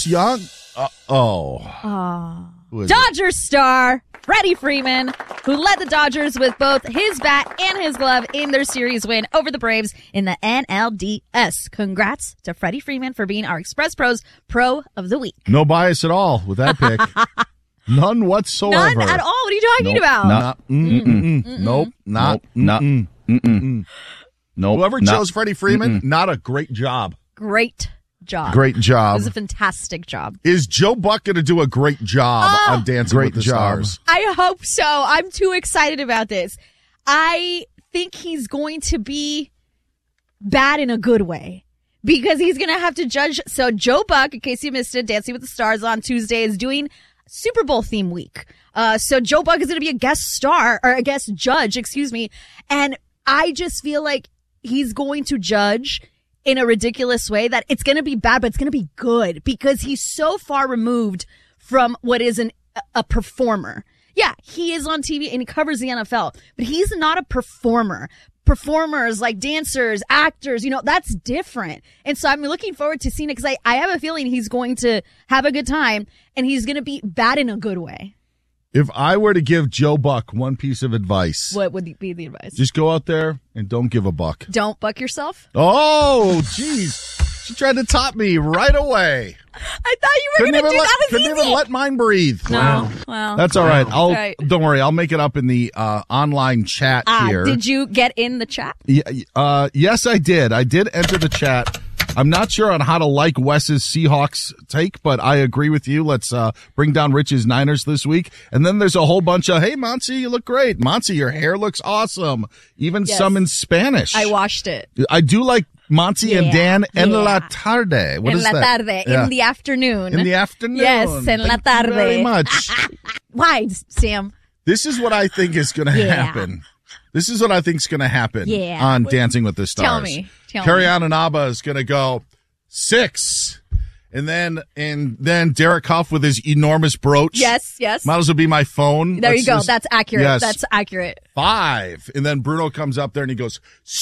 Young. Dodgers star Freddie Freeman, who led the Dodgers with both his bat and his glove in their series win over the Braves in the NLDS. Congrats to Freddie Freeman for being our Express Pros Pro of the Week. No bias at all with that pick. None whatsoever. None at all. What are you talking about? Nope. Whoever chose Freddie Freeman, not a great job. Great job. Great job. It was a fantastic job. Is Joe Buck going to do a great job on Dancing with the Stars? I hope so. I'm too excited about this. I think he's going to be bad in a good way because he's going to have to judge. So Joe Buck, in case you missed it, Dancing with the Stars on Tuesday is doing Super Bowl theme week. So Joe Buck is going to be a guest star or a guest judge, and I just feel like he's going to judge in a ridiculous way that it's going to be bad, but it's going to be good because he's so far removed from what is a performer. Yeah, he is on TV and he covers the NFL, but he's not a performer. Performers like dancers, actors, that's different. And so I'm looking forward to seeing it because I have a feeling he's going to have a good time and he's going to be bad in a good way. If I were to give Joe Buck one piece of advice. What would be the advice? Just go out there and don't give a buck. Don't buck yourself? Oh, jeez. She tried to top me right away. I thought you were going to do that. Couldn't even let mine breathe. No. Well. That's all right. Don't worry. I'll make it up in the online chat here. Did you get in the chat? Yes, I did. I did enter the chat. I'm not sure on how to like Wes's Seahawks take, but I agree with you. Let's bring down Rich's Niners this week. And then there's a whole bunch of, hey, Monty, you look great. Monty, your hair looks awesome. Even some in Spanish. I watched it. I do like Monty and Dan en la tarde. What is that? En la tarde. In the afternoon. In the afternoon. Yes, en la tarde. Thank you very much. Why, Sam? This is what I think is going to happen. This is what I think is going to happen on Dancing with the Stars. Tell me. Carrie Ananaba is going to go 6. And then Derek Huff with his enormous brooch. Yes. Might as well be my phone. There you go. That's accurate. Yes. That's accurate. 5. And then Bruno comes up there and he goes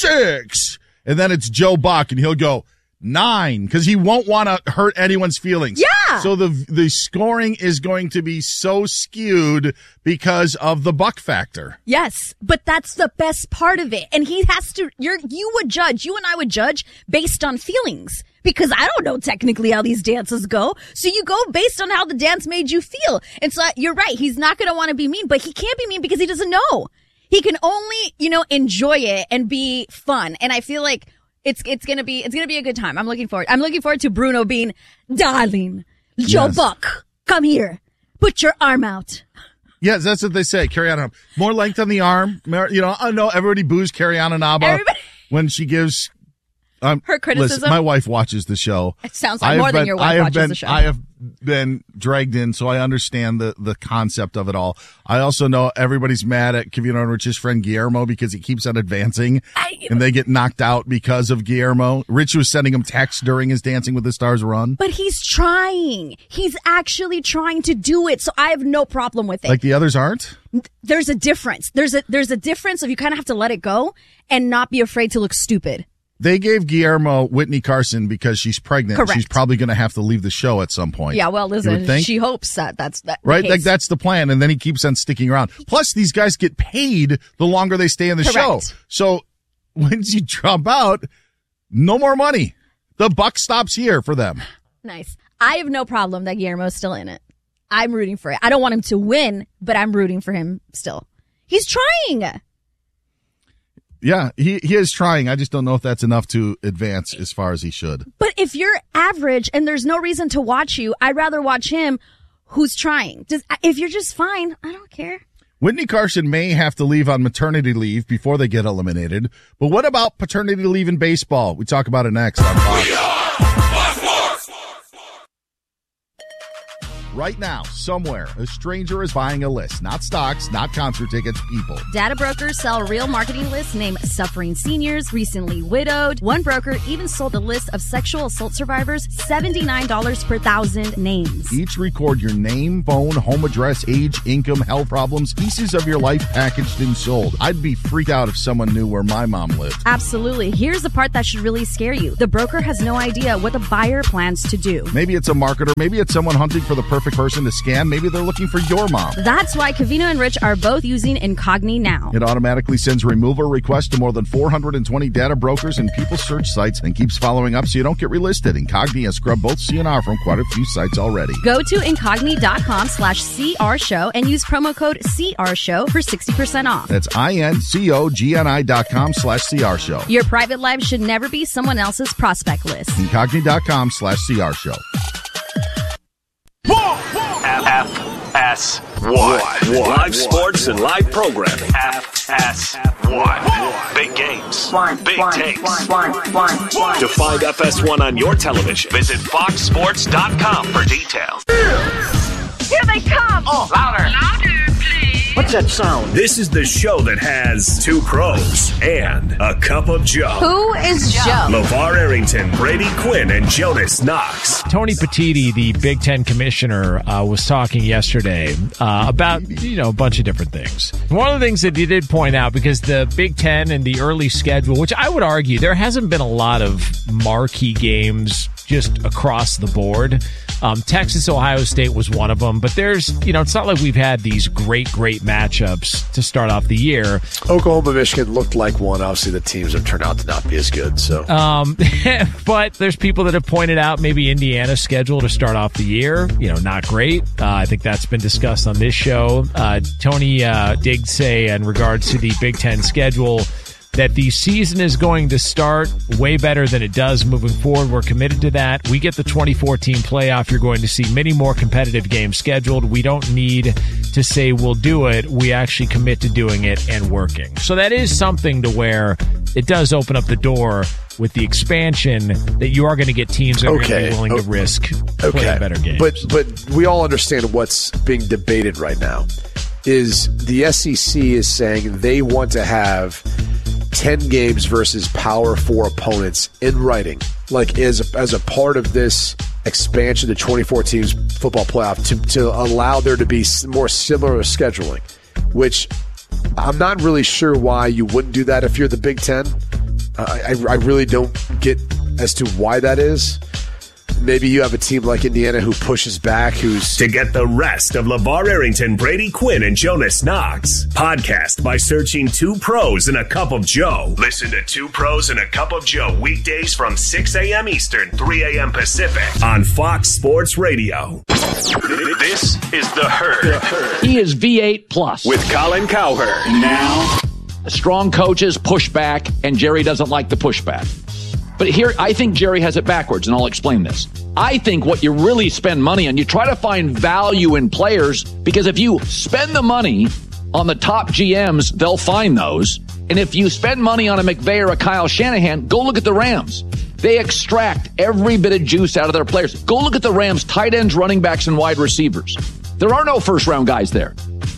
6. And then it's Joe Buck and he'll go 9 because he won't want to hurt anyone's feelings. Yeah. So the scoring is going to be so skewed because of the Buck factor. Yes, but that's the best part of it. And he has to, you and I would judge based on feelings because I don't know technically how these dances go. So you go based on how the dance made you feel. And so you're right. He's not going to want to be mean, but he can't be mean because he doesn't know. He can only, enjoy it and be fun. And I feel like it's gonna be a good time. I'm looking forward to Bruno being, darling, Joe Buck, come here, put your arm out. Yes, that's what they say. Carrie Ananaba, more length on the arm. I know everybody boos Carrie Ananaba when she gives her criticism. Listen, my wife watches the show. It sounds like more than your wife watches the show. I have been dragged in, so I understand the concept of it all. I also know everybody's mad at Kavino and Rich's friend Guillermo because he keeps on advancing, and they get knocked out because of Guillermo. Rich was sending him texts during his Dancing with the Stars run. But he's trying. He's actually trying to do it, so I have no problem with it. Like the others aren't? There's a difference. There's a difference of you kind of have to let it go and not be afraid to look stupid. They gave Guillermo Whitney Carson because she's pregnant. Correct. She's probably going to have to leave the show at some point. Yeah, well, listen, she hopes that's right. Like that's the plan, and then he keeps on sticking around. Plus, these guys get paid the longer they stay in the show. So once you drop out, no more money. The buck stops here for them. Nice. I have no problem that Guillermo's still in it. I'm rooting for it. I don't want him to win, but I'm rooting for him still. He's trying. Yeah, he is trying. I just don't know if that's enough to advance as far as he should. But if you're average and there's no reason to watch you, I'd rather watch him who's trying. If you're just fine, I don't care. Whitney Carson may have to leave on maternity leave before they get eliminated. But what about paternity leave in baseball? We talk about it next on Fox. Right now, somewhere, a stranger is buying a list. Not stocks, not concert tickets, people. Data brokers sell real marketing lists named Suffering Seniors, Recently Widowed. One broker even sold a list of sexual assault survivors, $79 per 1,000 names. Each record your name, phone, home address, age, income, health problems, pieces of your life packaged and sold. I'd be freaked out if someone knew where my mom lived. Absolutely. Here's the part that should really scare you. The broker has no idea what the buyer plans to do. Maybe it's a marketer. Maybe it's someone hunting for the perfect person to scam. Maybe they're looking for your mom. That's why Covino and Rich are both using Incogni now. It automatically sends removal requests to more than 420 data brokers and people search sites and keeps following up so you don't get relisted. Incogni has scrubbed both CNR from quite a few sites already. Go to Incogni.com/CR Show and use promo code CR Show for 60% off. That's INCOGNI.com/CR Show. Your private life should never be someone else's prospect list. Incogni.com/CR Show. FS1. Live sports and live programming. FS1. Big games. Big takes. To find FS1 on your television, visit foxsports.com for details. Here they come! Oh, louder, please. What's that sound? This is the show that has two pros and a cup of Joe. Who is Joe? LeVar Arrington, Brady Quinn, and Jonas Knox. Tony Petitti, the Big Ten commissioner, was talking yesterday about, a bunch of different things. One of the things that he did point out, because the Big Ten and the early schedule, which I would argue there hasn't been a lot of marquee games just across the board. Texas, Ohio State was one of them, but there's, it's not like we've had these great matchups to start off the year. Oklahoma, Michigan looked like one. Obviously, the teams have turned out to not be as good. So, but there's people that have pointed out maybe Indiana's schedule to start off the year, not great. I think that's been discussed on this show. Tony did say in regards to the Big Ten schedule that the season is going to start way better than it does moving forward. We're committed to that. We get the 2014 playoff. You're going to see many more competitive games scheduled. We don't need to say we'll do it. We actually commit to doing it and working. So that is something to where it does open up the door with the expansion that you are going to get teams that are going to be willing to risk playing better games. But we all understand what's being debated right now is the SEC is saying they want to have 10 games versus Power 4 opponents in writing, like as a part of this expansion to 24 teams football playoff to allow there to be more similar scheduling, which I'm not really sure why you wouldn't do that if you're the Big Ten. I really don't get as to why that is. Maybe you have a team like Indiana who pushes back, To get the rest of LeVar Arrington, Brady Quinn, and Jonas Knox, podcast by searching Two Pros and a Cup of Joe. Listen to Two Pros and a Cup of Joe weekdays from 6 a.m. Eastern, 3 a.m. Pacific on Fox Sports Radio. This is The Herd. He is V8 plus. With Colin Cowherd. Now. Strong coaches push back, and Jerry doesn't like the pushback. But here, I think Jerry has it backwards, and I'll explain this. I think what you really spend money on, you try to find value in players, because if you spend the money on the top GMs, they'll find those. And if you spend money on a McVay or a Kyle Shanahan, go look at the Rams. They extract every bit of juice out of their players. Go look at the Rams' tight ends, running backs, and wide receivers. There are no first-round guys there.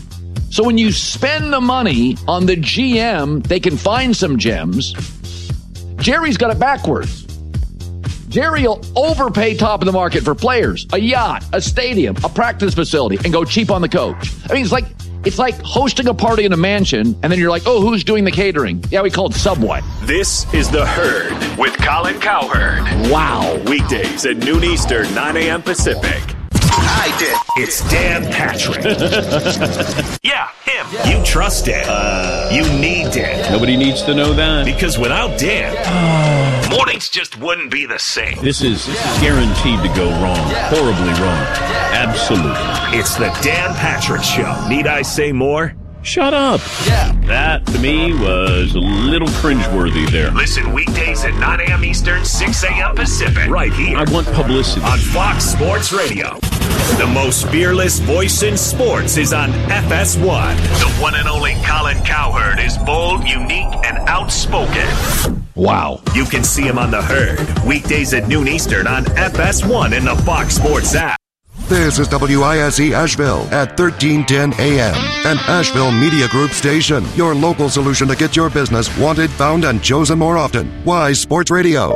So when you spend the money on the GM, they can find some gems. Jerry's got it backwards. Jerry will overpay top of the market for players, a yacht, a stadium, a practice facility, and go cheap on the coach. I mean, it's like hosting a party in a mansion, and then you're like, oh, who's doing the catering? Yeah, we called Subway. This is The Herd with Colin Cowherd. Wow. Weekdays at noon Eastern, 9 a.m. Pacific. I did. It's Dan Patrick. Yeah, him. Yeah. You trust Dan. You need Dan. Nobody needs to know that. Because without Dan, mornings just wouldn't be the same. This is guaranteed to go wrong. Horribly wrong. Absolutely. It's the Dan Patrick Show. Need I say more? Shut up. Yeah. That, to me, was a little cringeworthy there. Listen weekdays at 9 a.m. Eastern, 6 a.m. Pacific. Right here. I want publicity. On Fox Sports Radio. The most fearless voice in sports is on FS1. The one and only Colin Cowherd is bold, unique, and outspoken. Wow. You can see him on The Herd. Weekdays at noon Eastern on FS1 and the Fox Sports app. This is WISE Asheville at 1310 AM, an Asheville Media Group station. Your local solution to get your business wanted, found, and chosen more often. Wise Sports Radio.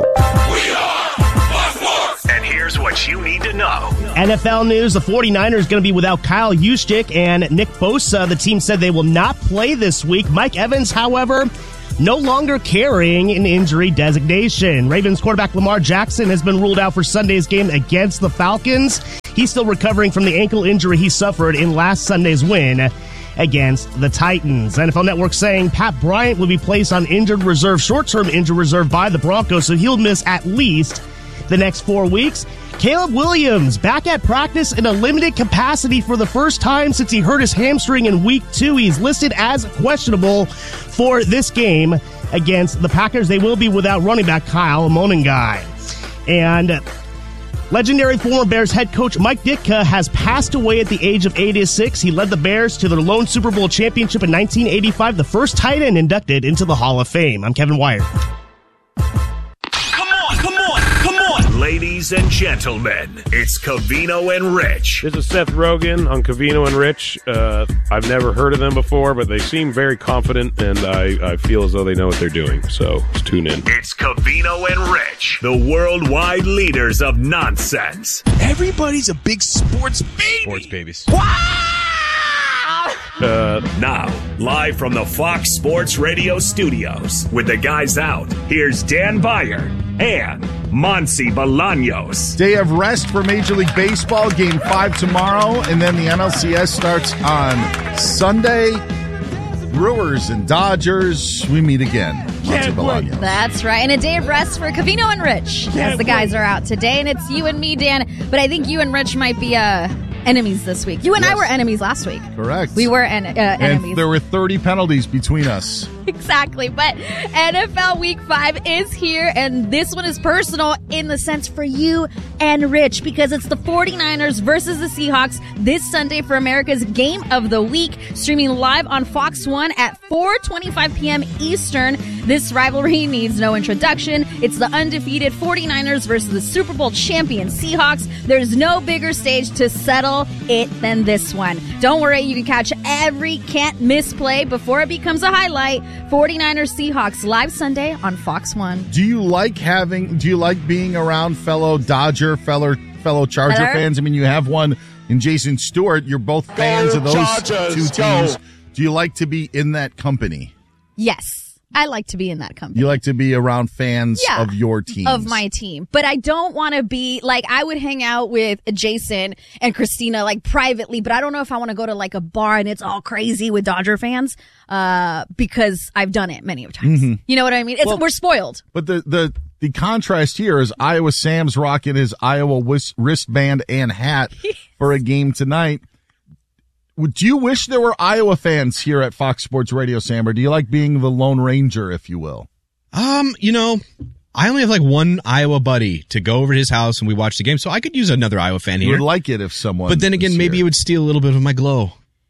And here's what you need to know. NFL news, the 49ers going to be without Kyle Juszczyk and Nick Bosa. The team said they will not play this week. Mike Evans, however, no longer carrying an injury designation. Ravens quarterback Lamar Jackson has been ruled out for Sunday's game against the Falcons. He's still recovering from the ankle injury he suffered in last Sunday's win against the Titans. NFL Network saying Pat Bryant will be placed on injured reserve, short-term injured reserve by the Broncos, so he'll miss at least the next 4 weeks. Caleb Williams back at practice in a limited capacity for the first time since he hurt his hamstring in week 2. He's listed as questionable for this game against the Packers. They will be without running back Kyle Monangai. And legendary former Bears head coach Mike Ditka has passed away at the age of 86. He led the Bears to their lone Super Bowl championship in 1985, the first tight end inducted into the Hall of Fame. I'm Kevin Wyatt. Ladies and gentlemen, it's Covino and Rich. This is Seth Rogen on Covino and Rich. I've never heard of them before, but they seem very confident, and I feel as though they know what they're doing. So let's tune in. It's Covino and Rich, the worldwide leaders of nonsense. Everybody's a big sports baby. Sports babies. Now, live from the Fox Sports Radio studios, with the guys out, here's Dan Beyer and Monsi Bolaños. Day of rest for Major League Baseball, Game 5 tomorrow, and then the NLCS starts on Sunday. Brewers and Dodgers, we meet again. Monsi Bolaños. That's right. And a day of rest for Covino and Rich, as the guys are out today. And it's you and me, Dan. But I think you and Rich might be enemies this week. You and I were enemies last week. Correct. We were enemies. And there were 30 penalties between us. Exactly. But NFL Week 5 is here, and this one is personal in the sense for you and Rich, because it's the 49ers versus the Seahawks this Sunday for America's Game of the Week, streaming live on Fox 1 at 4:25 p.m. Eastern. This rivalry needs no introduction. It's the undefeated 49ers versus the Super Bowl champion Seahawks. There's no bigger stage to settle it than this one. Don't worry, you can catch every can't-miss play before it becomes a highlight. 49ers Seahawks live Sunday on Fox 1. Do you like being around fellow Dodger, fellow Charger fans? I mean, you have one in Jason Stewart. You're both fans of those two teams. Do you like to be in that company? Yes. I like to be in that company. You like to be around fans of your team. Of my team. But I don't want to be, like, I would hang out with Jason and Christina, like, privately, but I don't know if I want to go to, like, a bar and it's all crazy with Dodger fans, because I've done it many times. Mm-hmm. You know what I mean? We're spoiled. But the contrast here is Iowa Sam's rocking his Iowa wristband and hat for a game tonight. Would you wish there were Iowa fans here at Fox Sports Radio, Sam, or do you like being the Lone Ranger, if you will? You know, I only have like one Iowa buddy to go over to his house and we watch the game, so I could use another Iowa fan here. You would like it if someone. But then again, maybe it would steal a little bit of my glow.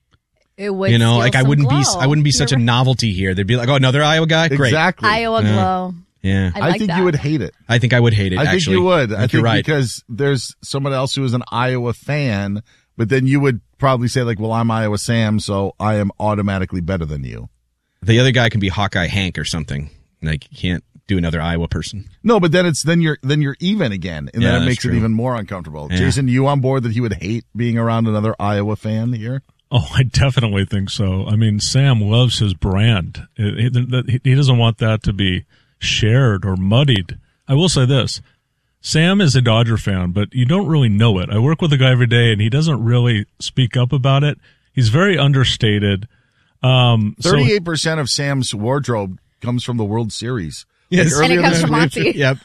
It would. You know, like I wouldn't glow. be such a novelty here. They'd be like, oh, another Iowa guy? Great. Exactly. Iowa glow. Yeah. I think you would hate it. I think I would hate it, I think you would. I think you're right. Because there's someone else who is an Iowa fan, but then you would probably say, like, well, I'm Iowa Sam, so I am automatically better than you. The other guy can be Hawkeye Hank or something. Like, you can't do another Iowa person. No, but then you're even again, and then it makes true. it even more uncomfortable. Yeah. Jason, you on board that he would hate being around another Iowa fan here? Oh, I definitely think so. I mean, Sam loves his brand. He doesn't want that to be shared or muddied. I will say this. Sam is a Dodger fan, but you don't really know it. I work with a guy every day, and he doesn't really speak up about it. He's very understated. 38% of Sam's wardrobe comes from the World Series. Yes. And it comes from Monty. Yep.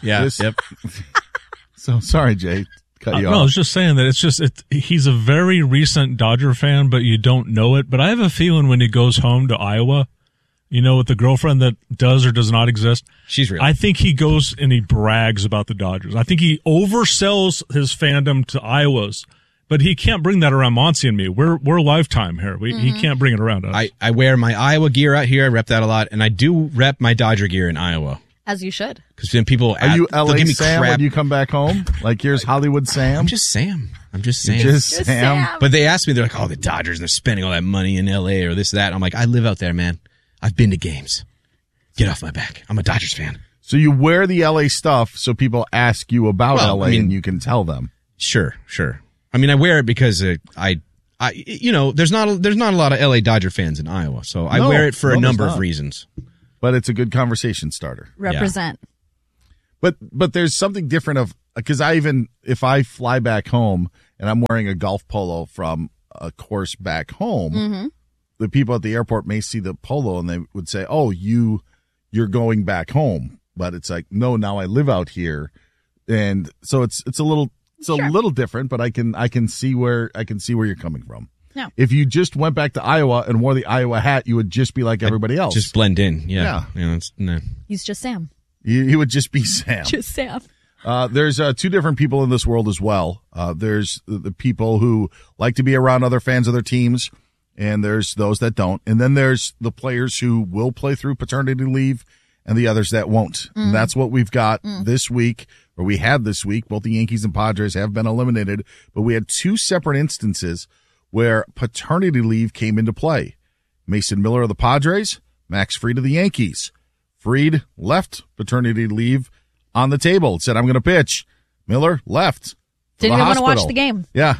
So, sorry, Jay. Cut you off. No, I was just saying that he's a very recent Dodger fan, but you don't know it. But I have a feeling when he goes home to Iowa, you know, with the girlfriend that does or does not exist. She's real. I think he goes and he brags about the Dodgers. I think he oversells his fandom to Iowa's, but he can't bring that around Monty and me. We're lifetime here. He can't bring it around us. I wear my Iowa gear out here. I rep that a lot, and I do rep my Dodger gear in Iowa. As you should. Because then people Are you they'll LA give me Sam crap. when you come back home? Like, here's Hollywood Sam? I'm just Sam. Just Sam. But they asked me, they're like, oh, the Dodgers, and they're spending all that money in LA or this, that. I'm like, I live out there, man. I've been to games. Get off my back. I'm a Dodgers fan. So you wear the LA stuff so people ask you about LA and you can tell them. Sure. I mean, I wear it because I there's not a lot of LA Dodger fans in Iowa, so I wear it for a number of reasons. But it's a good conversation starter. Represent. But there's something different because if I fly back home and I'm wearing a golf polo from a course back home, the people at the airport may see the polo and they would say, "Oh, you're going back home." But it's like, no, now I live out here, and so it's a little different. But I can see where you're coming from. No. If you just went back to Iowa and wore the Iowa hat, you would just be like everybody else. Just blend in. Yeah. No. He's just Sam. He would just be Sam. Just Sam. There's two different people in this world as well. There's the people who like to be around other fans of their teams, and there's those that don't. And then there's the players who will play through paternity leave and the others that won't. And that's what we've got this week, or we had this week. Both the Yankees and Padres have been eliminated, but we had two separate instances where paternity leave came into play. Mason Miller of the Padres, Max Fried of the Yankees. Fried left paternity leave on the table. It said, I'm going to pitch. Miller left. Didn't even want to watch the game. Yeah.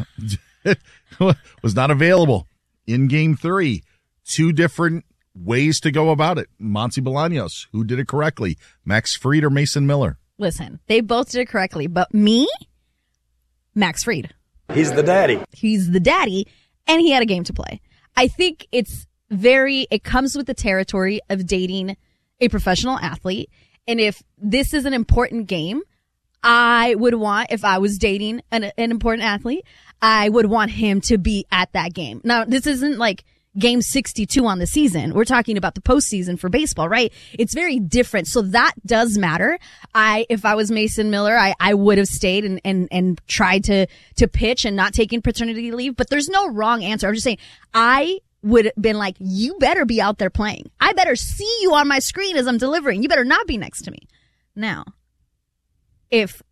Was not available in game 3. Two different ways to go about it. Monty Bolaños, who did it correctly? Max Fried or Mason Miller? Listen, they both did it correctly, but me, Max Fried. He's the daddy. He's the daddy, and he had a game to play. I think it comes with the territory of dating a professional athlete. And if this is an important game, I would want, if I was dating an important athlete, I would want him to be at that game. Now, this isn't like game 62 on the season. We're talking about the postseason for baseball, right? It's very different. So that does matter. If I was Mason Miller, I would have stayed and tried to pitch and not taking paternity leave, but there's no wrong answer. I'm just saying, I would have been like, you better be out there playing. I better see you on my screen as I'm delivering. You better not be next to me. Now, if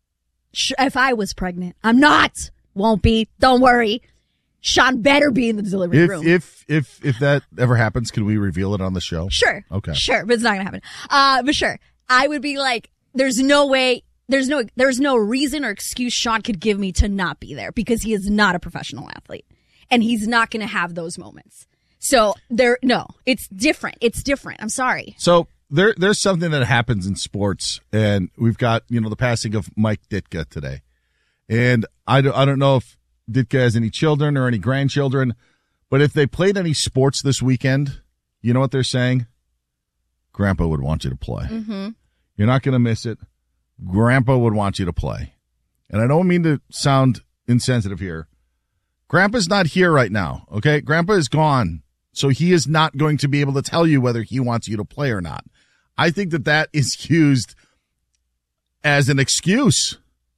I was pregnant, I'm not, won't be, don't worry. Sean better be in the delivery room. If that ever happens, can we reveal it on the show? Sure. Okay. Sure, but it's not going to happen. But sure. I would be like, there's no way, there's no reason or excuse Sean could give me to not be there because he is not a professional athlete. And he's not going to have those moments. So it's different. It's different. I'm sorry. So there's something that happens in sports, and we've got, the passing of Mike Ditka today. And I don't know if Ditka has any children or any grandchildren, but if they played any sports this weekend, you know what they're saying? Grandpa would want you to play. Mm-hmm. You're not going to miss it. Grandpa would want you to play. And I don't mean to sound insensitive here. Grandpa's not here right now, okay? Grandpa is gone, so he is not going to be able to tell you whether he wants you to play or not. I think that is used as an excuse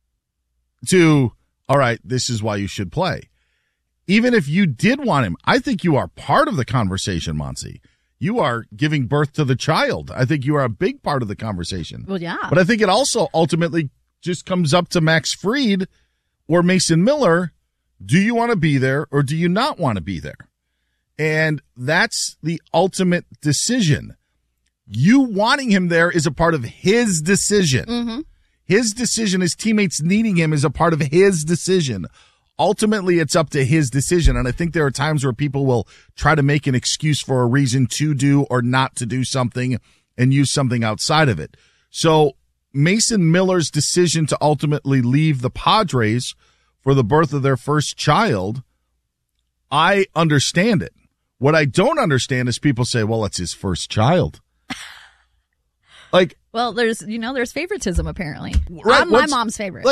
to, all right, this is why you should play. Even if you did want him, I think you are part of the conversation, Monty. You are giving birth to the child. I think you are a big part of the conversation. Well, yeah. But I think it also ultimately just comes up to Max Fried or Mason Miller. Do you want to be there or do you not want to be there? And that's the ultimate decision. You wanting him there is a part of his decision. Mm-hmm. His decision, his teammates needing him is a part of his decision. Ultimately, it's up to his decision. And I think there are times where people will try to make an excuse for a reason to do or not to do something and use something outside of it. So Mason Miller's decision to ultimately leave the Padres for the birth of their first child, I understand it. What I don't understand is people say, well, it's his first child. Well, there's favoritism apparently. Right, I'm my mom's favorite.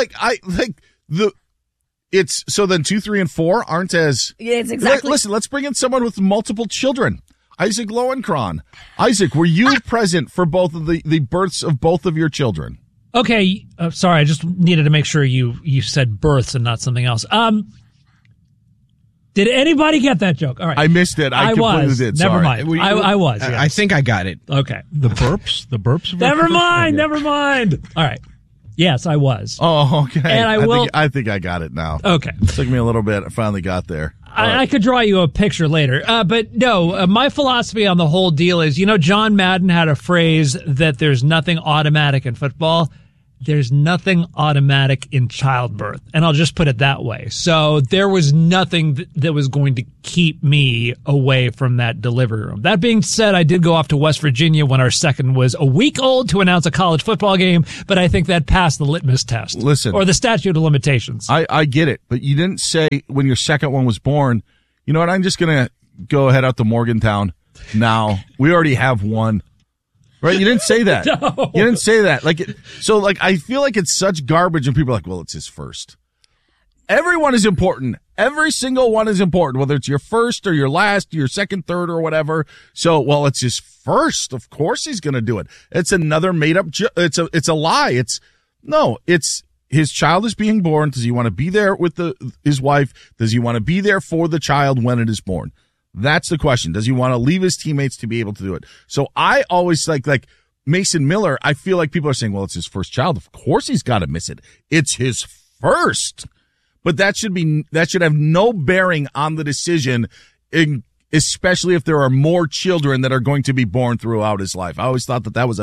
It's so then 2, 3, and 4 aren't as. Yeah, it's exactly. Listen, let's bring in someone with multiple children. Isaac Lowenkron. Isaac, were you present for both of the births of both of your children? Okay, sorry, I just needed to make sure you said births and not something else. Did anybody get that joke? All right. I missed it. I completely was. did. Never Sorry. mind. I was. Yes. I think I got it. Okay. The burps. Never mind. All right. Yes, I was. Oh, okay. And I think I got it now. Okay. Took me a little bit. I finally got there. I could draw you a picture later. But no, my philosophy on the whole deal is, John Madden had a phrase that there's nothing automatic in football. There's nothing automatic in childbirth. And I'll just put it that way. So there was nothing that was going to keep me away from that delivery room. That being said, I did go off to West Virginia when our second was a week old to announce a college football game, but I think that passed the litmus test. Listen. Or the statute of limitations. I get it, but you didn't say when your second one was born, you know what, I'm just going to go head out to Morgantown now. We already have one. Right? You didn't say that. No. You didn't say that. I feel like it's such garbage and people are like, well, it's his first. Everyone is important. Every single one is important, whether it's your first or your last, your second, third, or whatever. So, well, it's his first. Of course he's going to do it. It's another made up, it's a lie. It's his child is being born. Does he want to be there with his wife? Does he want to be there for the child when it is born? That's the question. Does he want to leave his teammates to be able to do it? So I always like Mason Miller, I feel like people are saying, well, it's his first child. Of course he's got to miss it. It's his first. But that should have no bearing on the decision, especially if there are more children that are going to be born throughout his life. I always thought that was